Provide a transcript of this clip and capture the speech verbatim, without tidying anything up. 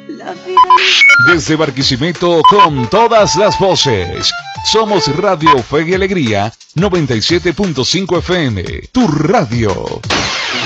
La vida. Desde Barquisimeto con todas las voces. Somos Radio Fe y Alegría noventa y siete punto cinco F M. Tu radio.